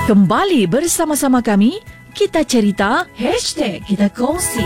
Kembali bersama-sama kami, kita cerita, #kita kongsi.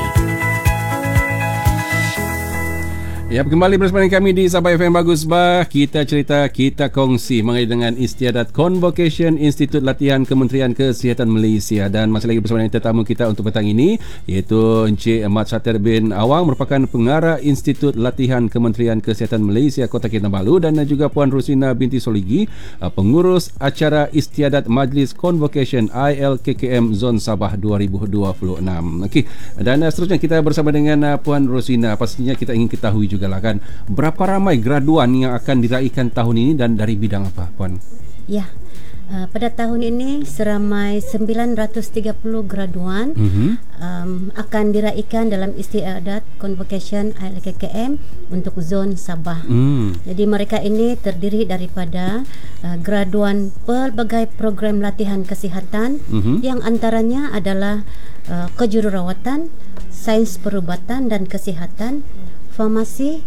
Ya, kembali bersama kami di Sabah FM Bagus Bah. Kita cerita, kita kongsi mengenai dengan Istiadat Convocation Institut Latihan Kementerian Kesihatan Malaysia. Dan masih lagi bersama dengan tetamu kita untuk petang ini, iaitu Encik Mat Satir bin Awang, merupakan pengarah Institut Latihan Kementerian Kesihatan Malaysia Kota Kinabalu, dan juga Puan Rosina binti Soligi, pengurus acara Istiadat Majlis Convocation ILKKM Zon Sabah 2026. Okey, dan seterusnya kita bersama dengan Puan Rosina. Pastinya kita ingin ketahui juga lah kan, berapa ramai graduan yang akan diraikan tahun ini dan dari bidang apa, Puan? Ya, pada tahun ini seramai 930 graduan akan diraikan dalam Istiadat Convocation ILKKM untuk Zon Sabah. Jadi mereka ini terdiri daripada graduan pelbagai program latihan kesihatan, yang antaranya adalah kejururawatan, sains perubatan dan kesihatan, farmasi,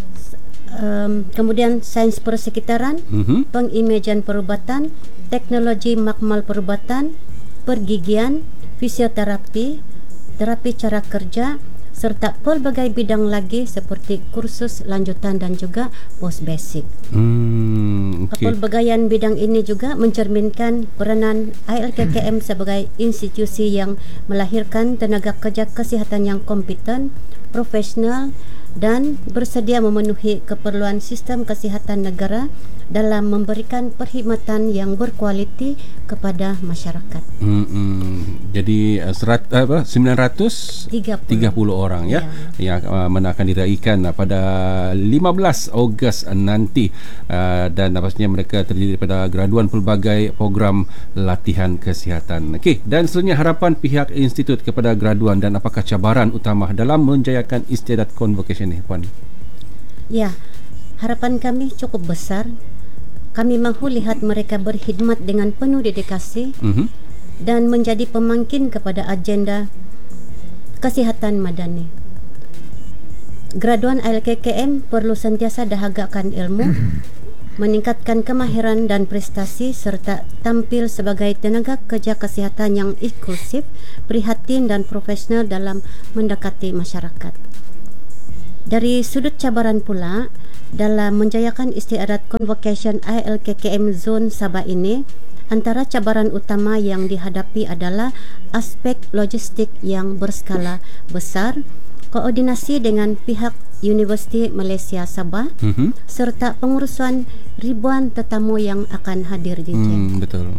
kemudian sains persekitaran, pengimejan perubatan, teknologi makmal perubatan, pergigian, fisioterapi, terapi cara kerja, serta pelbagai bidang lagi seperti kursus lanjutan dan juga post basic. Pelbagaian bidang ini juga mencerminkan peranan ILKKM sebagai institusi yang melahirkan tenaga kerja kesihatan yang kompeten, profesional dan bersedia memenuhi keperluan sistem kesihatan negara dalam memberikan perkhidmatan yang berkualiti kepada masyarakat. Jadi 930 orang ya, yang mana akan diraikan pada 15 Ogos nanti, dan pastinya mereka terdiri daripada graduan pelbagai program latihan kesihatan. Okey, dan seterusnya harapan pihak institut kepada graduan dan apakah cabaran utama dalam menjayakan Istiadat Convocation ini, Puan? Ya, harapan kami cukup besar. Kami mahu lihat mereka berkhidmat dengan penuh dedikasi dan menjadi pemangkin kepada agenda kesihatan madani. Graduan ILKKM perlu sentiasa dahagakan ilmu, meningkatkan kemahiran dan prestasi, serta tampil sebagai tenaga kerja kesihatan yang inklusif, prihatin dan profesional dalam mendekati masyarakat. Dari sudut cabaran pula, dalam menjayakan Istiadat Convocation ILKKM Zon Sabah ini, antara cabaran utama yang dihadapi adalah aspek logistik yang berskala besar, koordinasi dengan pihak Universiti Malaysia Sabah, serta pengurusan ribuan tetamu yang akan hadir di JEM. Betul.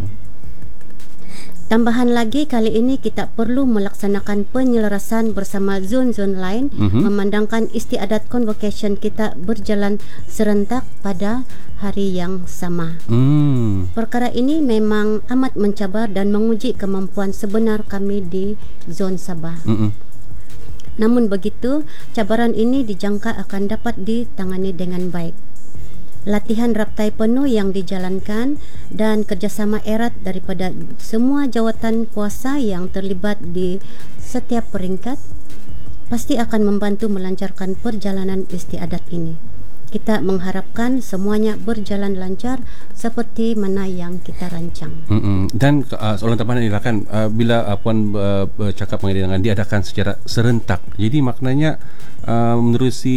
Tambahan lagi, kali ini kita perlu melaksanakan penyelarasan bersama zon-zon lain, memandangkan Istiadat Convocation kita berjalan serentak pada hari yang sama. Perkara ini memang amat mencabar dan menguji kemampuan sebenar kami di Zon Sabah. Namun begitu, cabaran ini dijangka akan dapat ditangani dengan baik. Latihan raptai penuh yang dijalankan dan kerjasama erat daripada semua jawatan kuasa yang terlibat di setiap peringkat pasti akan membantu melancarkan perjalanan istiadat ini. Kita mengharapkan semuanya berjalan lancar seperti mana yang kita rancang. Dan soalan tambahan adalah kan, bila Puan bercakap mengenai dengan diadakan secara serentak, jadi maknanya menerusi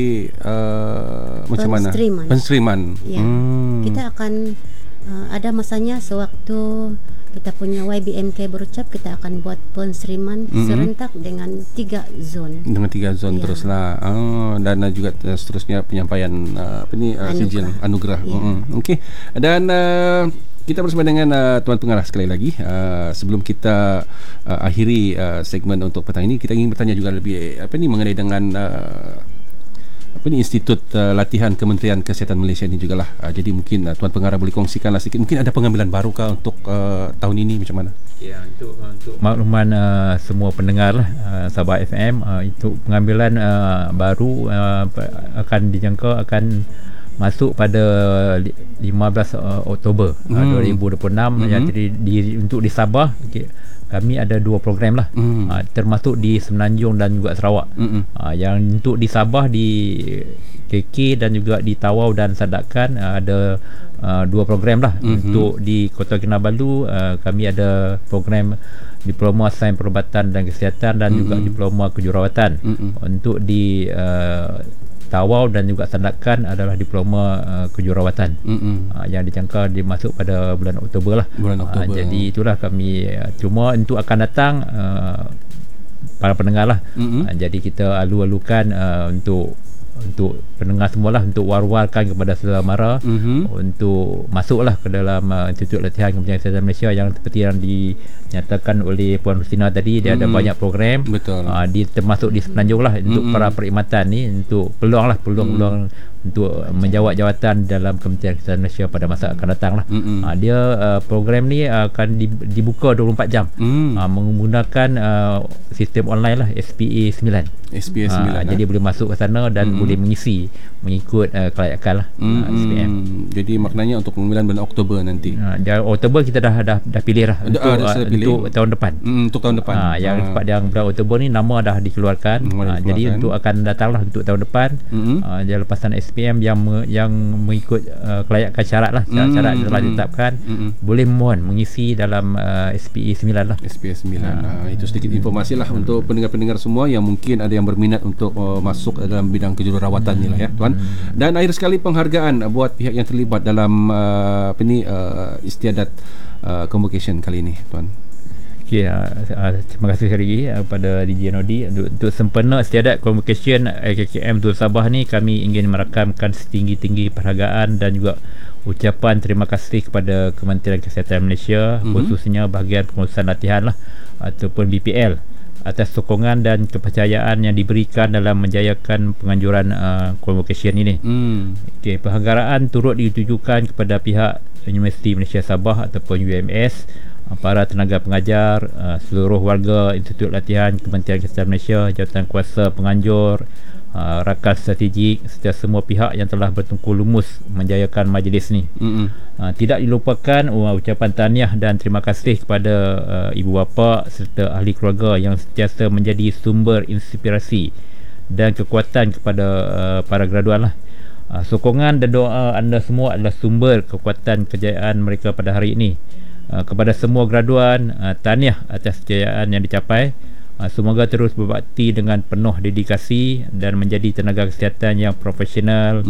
macam mana? Penstriman. Ya. Kita akan ada masanya sewaktu kita punya YBMK berucap, kita akan buat penseriman serentak dengan 3 zon. Dengan 3 zon teruslah. Dan juga seterusnya penyampaian sijil anugerah. Okey. Dan kita bersama dengan Tuan Pengarah sekali lagi. Sebelum kita akhiri segmen untuk petang ini, kita ingin bertanya juga lebih mengenai dengan Institut Latihan Kementerian Kesihatan Malaysia ini jugalah. Jadi mungkin Tuan Pengarah boleh kongsikanlah sedikit, mungkin ada pengambilan baru kah untuk tahun ini, macam mana? Ya, untuk makluman semua pendengar Sabah FM, itu pengambilan baru akan dijangka akan masuk pada 15 Oktober 2026. Jadi untuk di Sabah, kami ada 2 program lah, termasuk di Semenanjung dan juga Sarawak. Yang untuk di Sabah KK dan juga di Tawau dan Sadakan ada 2 program lah. Untuk di Kota Kinabalu kami ada program Diploma Sains Perubatan dan Kesihatan dan juga Diploma Kejurawatan. Untuk di Tawau dan juga Sandakan adalah Diploma Kejurawatan yang dijangka dimasuk pada bulan Oktober lah. Jadi itulah kami cuma untuk akan datang para pendengar lah. Jadi kita alu-alukan untuk pendengar semualah untuk war-warkan kepada saudara mara untuk masuklah ke dalam Institut Latihan Kementerian Kesihatan Malaysia yang seperti yang dinyatakan oleh Puan Rustina tadi. Dia ada banyak program. Betul. Termasuk di Semenanjung lah untuk para perkhidmatan ni, untuk peluang untuk menjawat jawatan dalam Kementerian Kesihatan Malaysia pada masa akan datang lah. Dia program ni akan dibuka 24 jam menggunakan sistem online lah, SPA 9. Jadi boleh masuk ke sana dan boleh mengikut kelayakan lah SPM. Jadi maknanya untuk pemilihan bulan Oktober nanti. Oktober kita dah pilih lah untuk tahun depan. Untuk tahun depan. Yang bulan Oktober ni nama dah dikeluarkan. Jadi untuk akan datang lah untuk tahun depan. Dia lepasan SPM yang mengikut kelayakan syarat lah, syarat telah ditetapkan, boleh mohon mengisi dalam SPA 9 lah. SPA 9. Itu sedikit informasi lah untuk pendengar-pendengar semua yang mungkin ada yang berminat untuk masuk dalam bidang kejururawatan ni lah ya tuan. Dan akhir sekali penghargaan buat pihak yang terlibat dalam istiadat convocation kali ini tuan. Okay, terima kasih sekali lagi kepada DJ Nodi untuk sempena istiadat convocation LKKM Zon Sabah ni. Kami ingin merakamkan setinggi-tinggi penghargaan dan juga ucapan terima kasih kepada Kementerian Kesihatan Malaysia, khususnya bahagian pengurusan latihan lah ataupun BPL, atas sokongan dan kepercayaan yang diberikan dalam menjayakan penganjuran convocation ini. Okay, penghargaan turut ditujukan kepada pihak Universiti Malaysia Sabah ataupun UMS, para tenaga pengajar, seluruh warga Institut Latihan Kementerian Kesihatan Malaysia, jawatankuasa penganjur, rakan strategik serta semua pihak yang telah bertungku lumus menjayakan majlis ni. Tidak dilupakan ucapan tahniah dan terima kasih kepada ibu bapa serta ahli keluarga yang sentiasa menjadi sumber inspirasi dan kekuatan kepada para graduan lah. Sokongan dan doa anda semua adalah sumber kekuatan kejayaan mereka pada hari ini. Kepada semua graduan, tahniah atas kejayaan yang dicapai. Semoga terus berbakti dengan penuh dedikasi dan menjadi tenaga kesihatan yang profesional,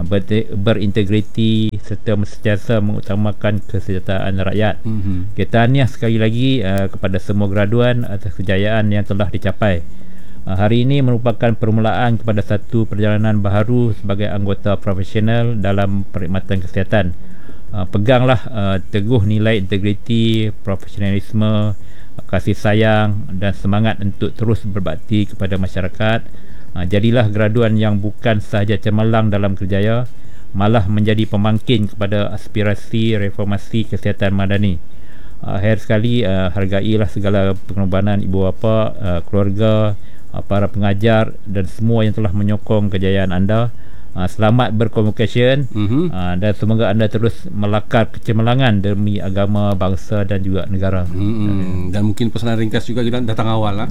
berintegriti serta sentiasa mengutamakan kesejahteraan rakyat. Tahniah sekali lagi kepada semua graduan atas kejayaan yang telah dicapai. Hari ini merupakan permulaan kepada satu perjalanan baharu sebagai anggota profesional dalam perkhidmatan kesihatan. Peganglah teguh nilai integriti, profesionalisme, kasih sayang dan semangat untuk terus berbakti kepada masyarakat. Jadilah graduan yang bukan sahaja cemerlang dalam kerjaya, malah menjadi pemangkin kepada aspirasi reformasi kesihatan madani. Akhir sekali, hargailah segala pengorbanan ibu bapa, keluarga, para pengajar dan semua yang telah menyokong kejayaan anda. Selamat berconvocation dan semoga anda terus melakar kecemerlangan demi agama, bangsa dan juga negara. Dan mungkin pesanan ringkas juga kita datang awal lah.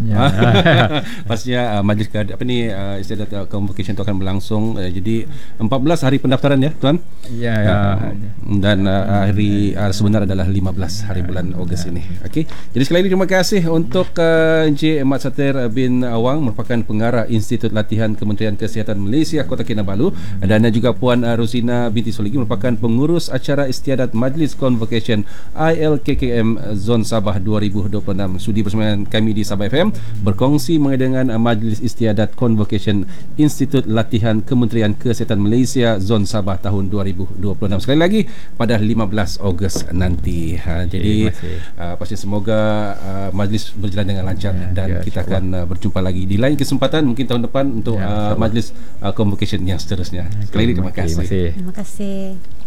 Pastinya majlis istiadat convocation itu akan berlangsung. Jadi 14 hari pendaftaran ya tuan. Dan hari sebenar adalah 15 hari bulan Ogos ini. Okey. Jadi sekali lagi terima kasih untuk Encik Mat Satir bin Awang, merupakan pengarah Institut Latihan Kementerian Kesihatan Malaysia Kota Kinabalu, dan juga Puan Rusina binti Soligi, merupakan pengurus acara istiadat Majlis Convocation ILKKM Zon Sabah 2026. Sudi bersama kami di Sabah FM berkongsi mengenai dengan Majlis Istiadat Convocation Institut Latihan Kementerian Kesihatan Malaysia Zon Sabah tahun 2026. Sekali lagi pada 15 Ogos nanti. Jadi pasti semoga majlis berjalan dengan lancar dan kita akan berjumpa lagi di lain kesempatan, mungkin tahun depan untuk majlis convocation yang seterusnya. Sekali lagi terima kasih. Terima kasih.